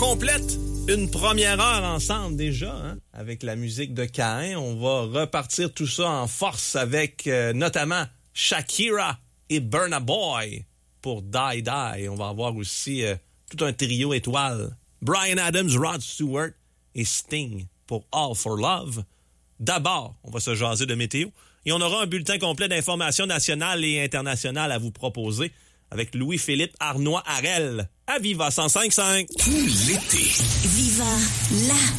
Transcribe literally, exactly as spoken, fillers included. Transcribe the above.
complète une première heure ensemble déjà, hein, avec la musique de Caïn. On va repartir tout ça en force avec euh, notamment Shakira et Burna Boy pour Die Die. On va avoir aussi euh, tout un trio étoile. Bryan Adams, Rod Stewart et Sting pour All for Love. D'abord, on va se jaser de météo et on aura un bulletin complet d'informations nationales et internationales à vous proposer avec Louis-Philippe Arnois-Harel à Viva cent cinq virgule cinq. Tout l'été. Viva la